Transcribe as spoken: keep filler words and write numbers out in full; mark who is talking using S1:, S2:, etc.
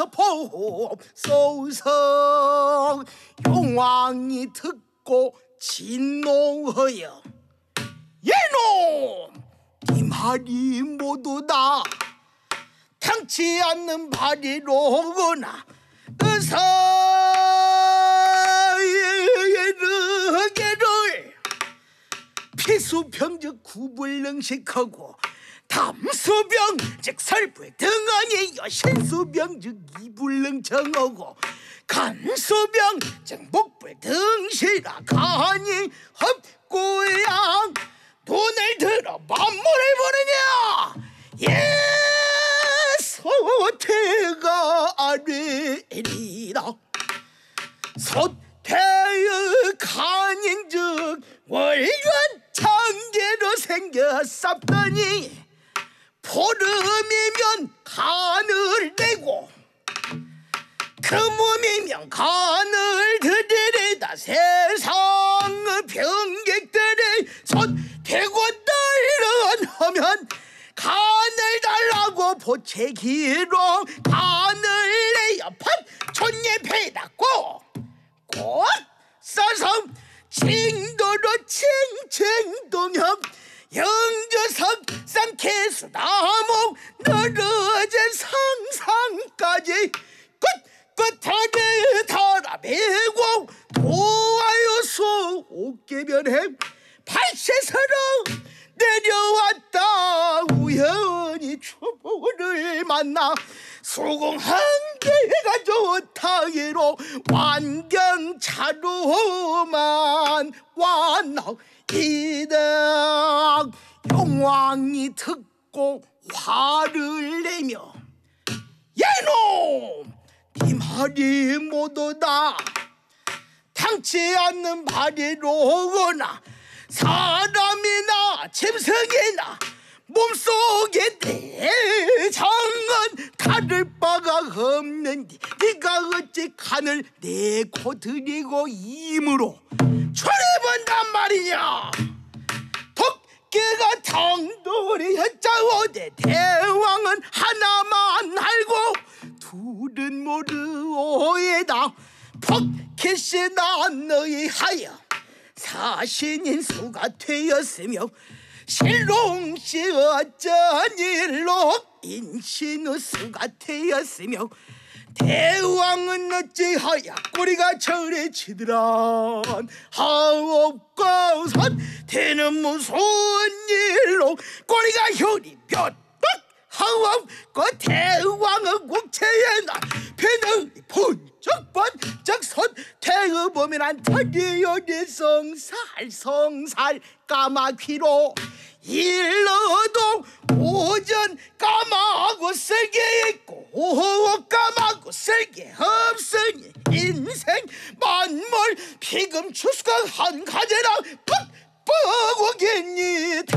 S1: 와서 보소서. 용왕이 듣고 진노하여 예놈 이 말이 모두 다 당치 않는 발이로구나. 어서 예르게를 피수병 즉 구불능식하고 담수병 즉 설불 등한이 여신수병 즉 이불능정하고 간수병 즉 목불 등시라 가니 헛고양 돈을 들어 만물을 보느냐. 예 소태가 아뢰리라. 소태의 간인즉 월간 장계로 생겼었더니 보름이면 간을 내고 금음이면 간을 들이다. 세상의 병객들이 손 대고 떨른하면 간을 달라고 보채기로 간을 내어 팥촌에 배닫고 곧 써서 칭도로 칭칭동협 영주석 쌍캐수나무 너르제 상상까지 끝끝하게 달아배고 도하여수 옥계변해 발세서로 내려왔다. 우연히 초보를 만나 수공한개가 좋다기로 완경차로만 왔나. 이득 용왕이 듣고 화를 내며 예놈 이 말이 모두 다 당치 않는 말이로구나. 사람이나 짐승이나 몸속에 내장은 다를 바가 없는데 네가 어찌 간을 내고 드리고 임으로 초래본단 말이냐. 토끼가 덩돌이 했자오되 대왕은 하나만 알고 둘은 모르오에다. 포켓이 난 너희 하여 사신인 수가 되었으며 실롱씨 어쩐 일로 인신의 수가 되었으며 대왕은 어찌하여 꼬리가 절에 치더란 하옵고선 대는 무슨 일로 꼬리가 혈이 몇 하옵고 대왕의 국체에 나 배는 번쩍 번쩍 손태의 범인한 터리어리 성살 성살 까마귀로 일러도 오전 까마하고 쓸게 있고 오후 까마하고 쓸게 없으니 인생 만물 피금 추수가 한 가지랑 뻑뻑하겠니.